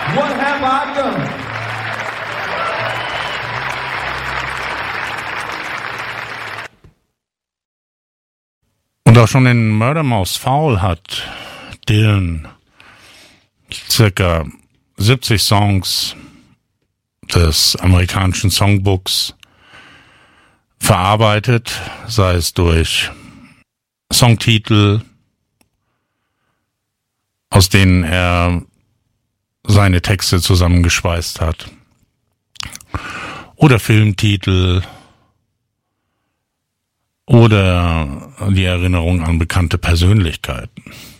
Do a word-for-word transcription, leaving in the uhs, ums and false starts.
What have I done? Und auch schon in Murder Mouse Fowl hat Dylan circa siebzig Songs des amerikanischen Songbooks verarbeitet, sei es durch Songtitel, aus denen er seine Texte zusammengeschweißt hat, oder Filmtitel oder die Erinnerung an bekannte Persönlichkeiten.